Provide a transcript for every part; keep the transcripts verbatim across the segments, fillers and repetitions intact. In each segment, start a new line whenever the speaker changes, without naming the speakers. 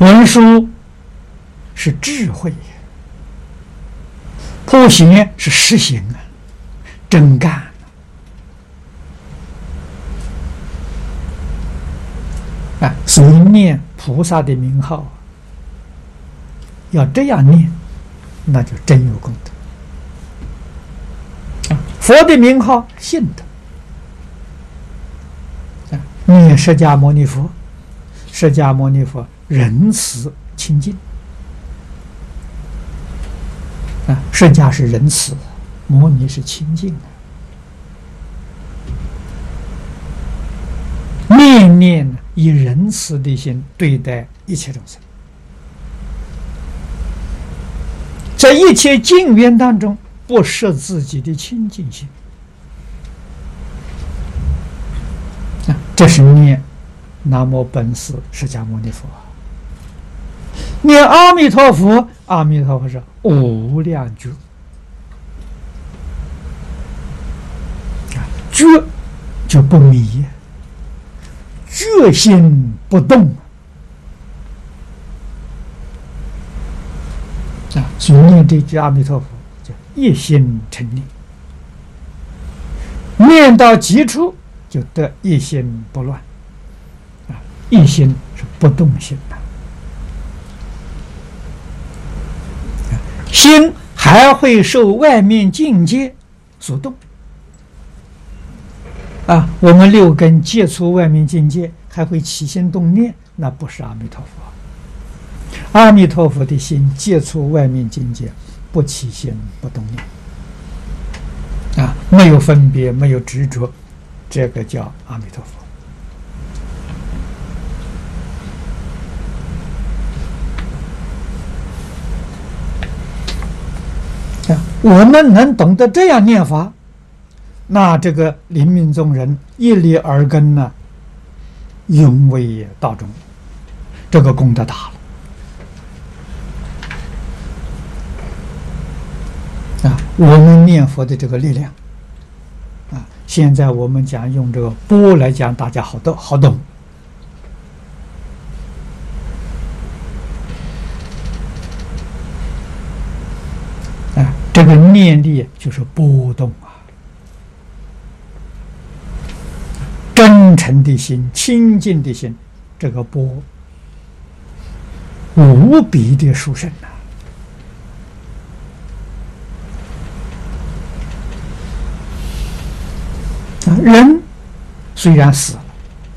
文殊是智慧，普贤是实行啊，真干啊！所以念菩萨的名号，要这样念，那就真有功德。啊，佛的名号信德。啊，念释迦牟尼佛，释迦牟尼佛仁慈清净。啊，释迦是仁慈，牟尼是清净的。念念以仁慈的心对待一切众生，在一切境缘当中不失自己的清净心。啊，这是念南无本师释迦牟尼佛。念阿弥陀佛，阿弥陀佛是无量觉，觉就不迷，觉心不动啊！所以念这句阿弥陀佛叫一心成念，念到极处就得一心不乱啊！一心是不动心的。心还会受外面境界所动啊！我们六根接触外面境界，还会起心动念，那不是阿弥陀佛。阿弥陀佛的心接触外面境界，不起心不动念啊，没有分别，没有执着，这个叫阿弥陀佛。我们能懂得这样念法，那这个临命终人一粒耳根呢，永为道中，这个功德大了啊！我们念佛的这个力量啊，现在我们讲用这个钵来讲，大家好懂好懂。这个念力就是波动啊，真诚的心、清净的心，这个波无比的殊胜啊！人虽然死了，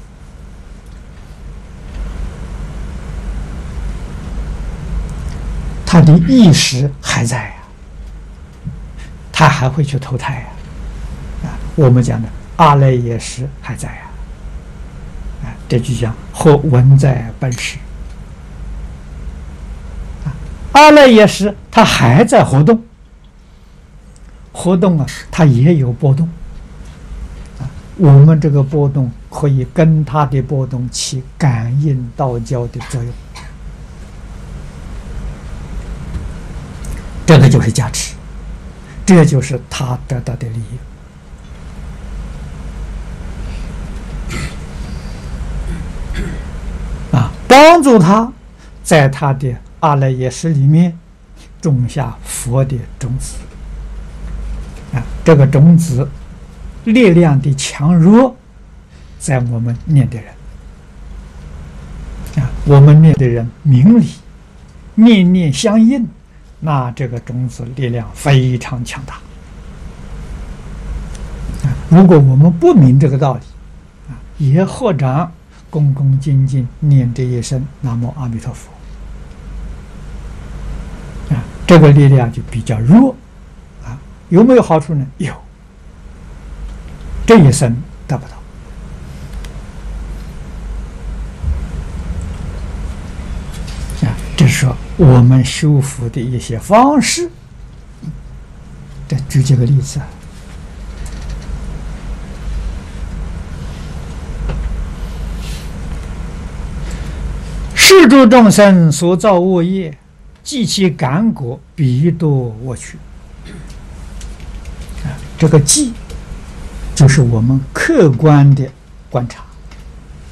他的意识还在啊。他还会去投胎呀、啊！啊，我们讲的阿赖耶识还在呀、啊！啊，这就讲或文在本识。啊，阿赖耶识它还在活动，活动啊，它也有波动。啊，我们这个波动可以跟它的波动起感应道交的作用，这个就是加持。这就是他得到的利益啊！帮助他在他的阿赖耶识里面种下佛的种子啊！这个种子力量的强弱，在我们念的人啊，我们念的人明理，念念相应。那这个种子力量非常强大啊！如果我们不明这个道理啊，也合掌恭恭敬敬念这一声南无阿弥陀佛啊，这个力量就比较弱啊。有没有好处呢？有，这一生得不到啊。这是说我们修复的一些方式。再举几个例子啊，世诸众生所造恶业，即其感果，彼堕恶趣。啊，这个记就是我们客观的观察。